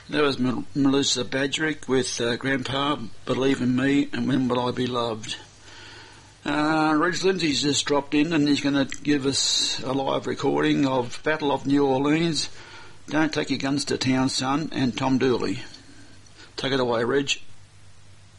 That was Melissa Badgerick with Grandpa, Believe in Me and When Will I Be Loved. Reg Lindsay's just dropped in and he's going to give us a live recording of Battle of New Orleans, Don't Take Your Guns to Town, Son, and Tom Dooley. Take it away, Reg.